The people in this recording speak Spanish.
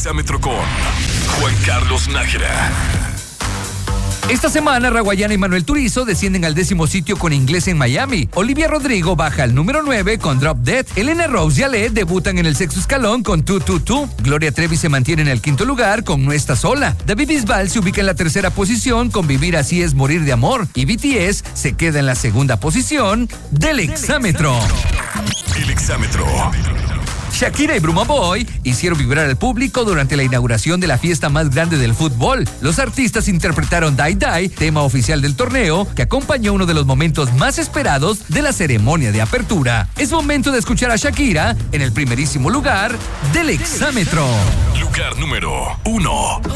Exámetro con Juan Carlos Nájera. Esta semana, Raguayana y Manuel Turizo descienden al 10º sitio con Inglés en Miami. Olivia Rodrigo baja al número 9 con Drop Dead. Elena Rose y Ale debutan en el 6º escalón con Tu Tu Tu. Gloria Trevi se mantiene en el 5º lugar con No Está Sola. David Bisbal se ubica en la 3ª posición con Vivir Así Es Morir de Amor. Y BTS se queda en la 2ª posición del Exámetro. El Exámetro. Shakira y Bruma Boy hicieron vibrar al público durante la inauguración de la fiesta más grande del fútbol. Los artistas interpretaron Die Die, tema oficial del torneo, que acompañó uno de los momentos más esperados de la ceremonia de apertura. Es momento de escuchar a Shakira en el primerísimo lugar del Exámetro. Lugar número 1.